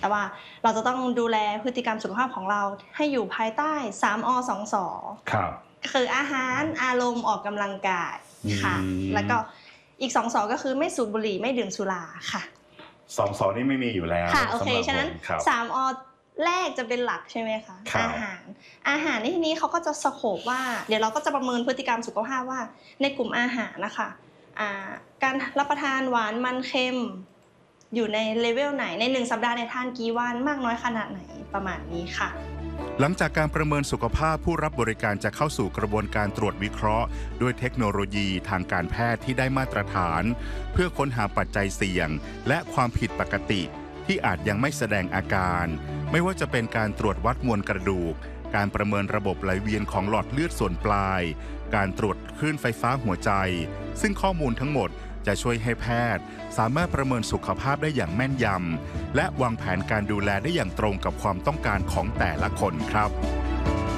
แต่ว่าเราจะต้องดูแลพฤติกรรมสุขภาพของเราให้อยู่ภายใต้3 อ 2 สครับคืออาหารอารมณ์ออกกำลังกายค่ะแล้วก็อีก2 สก็คือไม่สูบบุหรี่ไม่ดื่มสุราค่ะ 2 สนี่ไม่มีอยู่แล้วค่ะโอเคฉะนั้น3 อแรกจะเป็นหลักใช่ไหมคะอาหารในที่นี้เขาก็จะสโคปว่าเดี๋ยวเราก็จะประเมินพฤติกรรมสุขภาพว่าในกลุ่มอาหารนะคะการรับประทานหวานมันเค็มอยู่ในเลเวลไหนใน1 สัปดาห์ในทานกี่วันมากน้อยขนาดไหนประมาณนี้ค่ะหลังจากการประเมินสุขภาพผู้รับบริการจะเข้าสู่กระบวนการตรวจวิเคราะห์ด้วยเทคโนโลยีทางการแพทย์ที่ได้มาตรฐานเพื่อค้นหาปัจจัยเสี่ยงและความผิดปกติที่อาจยังไม่แสดงอาการไม่ว่าจะเป็นการตรวจวัดมวลกระดูกการประเมินระบบไหลเวียนของหลอดเลือดส่วนปลายการตรวจคลื่นไฟฟ้าหัวใจซึ่งข้อมูลทั้งหมดจะช่วยให้แพทย์สามารถประเมินสุขภาพได้อย่างแม่นยำและวางแผนการดูแลได้อย่างตรงกับความต้องการของแต่ละคนครับ